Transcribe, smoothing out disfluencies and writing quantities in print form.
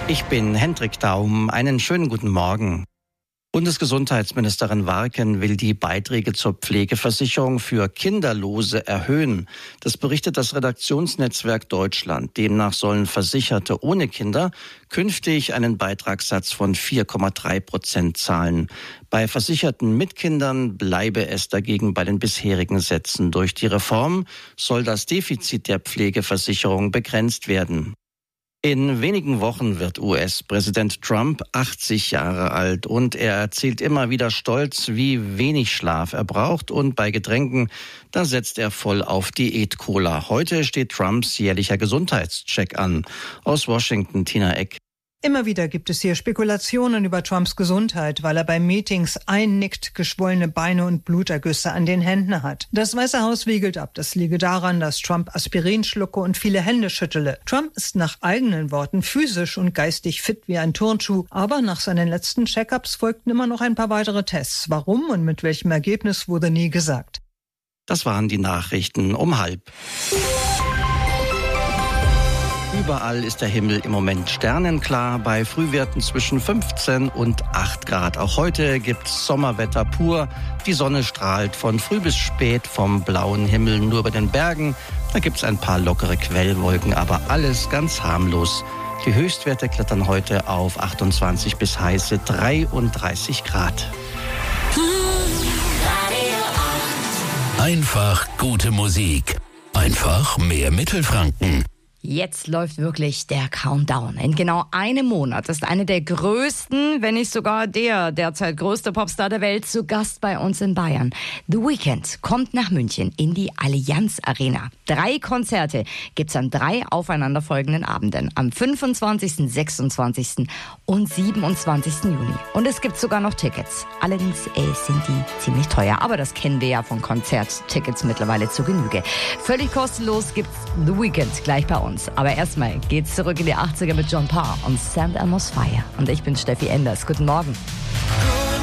Ich bin Hendrik Daum. Einen schönen guten Morgen. Bundesgesundheitsministerin Warken will die Beiträge zur Pflegeversicherung für Kinderlose erhöhen. Das berichtet das Redaktionsnetzwerk Deutschland. Demnach sollen Versicherte ohne Kinder künftig einen Beitragssatz von 4,3% zahlen. Bei Versicherten mit Kindern bleibe es dagegen bei den bisherigen Sätzen. Durch die Reform soll das Defizit der Pflegeversicherung begrenzt werden. In wenigen Wochen wird US-Präsident Trump 80 Jahre alt und er erzählt immer wieder stolz, wie wenig Schlaf er braucht, und bei Getränken, da setzt er voll auf Diät-Cola. Heute steht Trumps jährlicher Gesundheitscheck an. Aus Washington, Tina Eck. Immer wieder gibt es hier Spekulationen über Trumps Gesundheit, weil er bei Meetings einnickt, geschwollene Beine und Blutergüsse an den Händen hat. Das Weiße Haus wiegelt ab, das liege daran, dass Trump Aspirin schlucke und viele Hände schüttele. Trump ist nach eigenen Worten physisch und geistig fit wie ein Turnschuh, aber nach seinen letzten Check-ups folgten immer noch ein paar weitere Tests. Warum und mit welchem Ergebnis wurde nie gesagt. Das waren die Nachrichten um 12:30. Überall ist der Himmel im Moment sternenklar, bei Frühwerten zwischen 15 und 8 Grad. Auch heute gibt's Sommerwetter pur. Die Sonne strahlt von früh bis spät vom blauen Himmel. Nur über den Bergen, da gibt's ein paar lockere Quellwolken, aber alles ganz harmlos. Die Höchstwerte klettern heute auf 28 bis heiße 33 Grad. Einfach gute Musik. Einfach mehr Mittelfranken. Jetzt läuft wirklich der Countdown. In genau einem Monat ist eine der größten, wenn nicht sogar der derzeit größte Popstar der Welt zu Gast bei uns in Bayern. The Weeknd kommt nach München in die Allianz Arena. 3 Konzerte gibt's an 3 aufeinanderfolgenden Abenden. Am 25., 26. und 27. Juni. Und es gibt sogar noch Tickets. Allerdings sind die ziemlich teuer. Aber das kennen wir ja von Konzerttickets mittlerweile zu Genüge. Völlig kostenlos gibt's The Weeknd gleich bei uns. Aber erstmal geht's zurück in die 80er mit John Parr und St. Elmo's Fire. Und ich bin Steffi Enders. Guten Morgen.